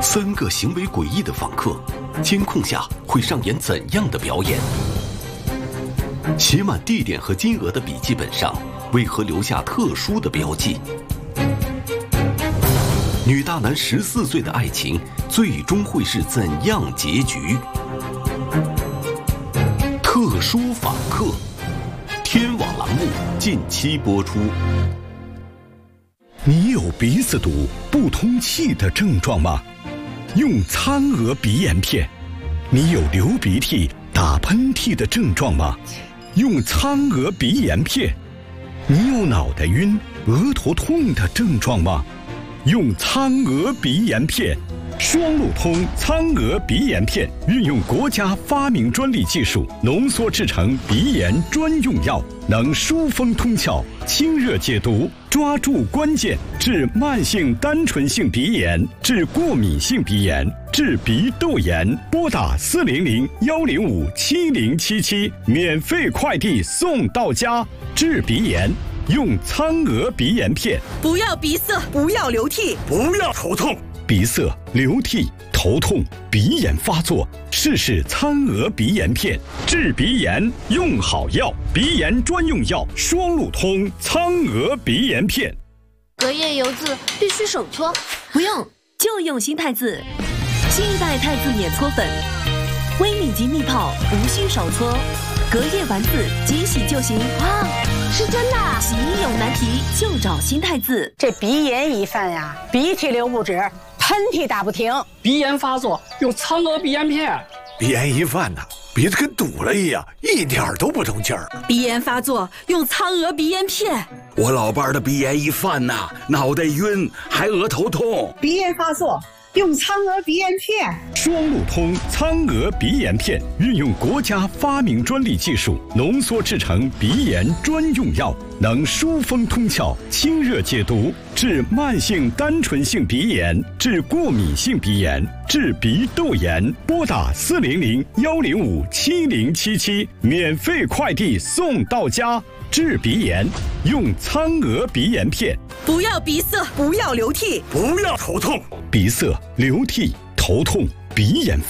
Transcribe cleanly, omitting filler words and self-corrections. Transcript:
3个行为诡异的访客，监控下会上演怎样的表演？写满地点和金额的笔记本上，为何留下特殊的标记？女大男14岁的爱情，最终会是怎样结局？特殊访客，天网栏目近期播出。 你有鼻子堵、不通气的症状吗？用苍娥鼻炎片。你有流鼻涕、打喷嚏的症状吗？用苍娥鼻炎片。你有脑袋晕、额头痛的症状吗？用苍娥鼻炎片。双路通苍娥鼻炎片运用国家发明专利技术浓缩制成鼻炎专用药，能疏风通窍、清热解毒，抓住关键，治慢性单纯性鼻炎，治过敏性鼻炎，治鼻窦炎。拨打400-105-7077，免费快递送到家。治鼻炎用苍娥鼻炎片。 不要鼻塞，不要流涕， 不要头痛。 鼻塞、流涕、头痛、鼻炎发作，试试苍娥鼻炎片。治鼻炎用好药，鼻炎专用药，双路通苍娥鼻炎片。 隔夜油渍必须手搓， 不用，就用新太字。新一代太字眼搓粉，微米级密泡，无需手搓，隔夜丸子即洗就行。 哇，是真的！ 洗衣有难题就找新太字。 这鼻炎一犯呀，鼻涕流不止，喷嚏打不停， 鼻炎发作用苍娥鼻炎片。 鼻炎一犯呐，鼻子跟堵了一样，一点都不通气儿。 鼻炎发作用苍娥鼻炎片。 我老伴儿的鼻炎一犯呐，脑袋晕，还额头痛。 鼻炎发作用苍娥鼻炎片。 双路通苍娥鼻炎片运用国家发明专利技术浓缩制成鼻炎专用药，能疏风通窍、清热解毒，治慢性单纯性鼻炎，治过敏性鼻炎，治鼻窦炎。拨打400-105-7077，免费快递送到家。治鼻炎用苍娥鼻炎片。 不要鼻塞，不要流涕， 不要头痛。 鼻塞、流涕、头痛、鼻炎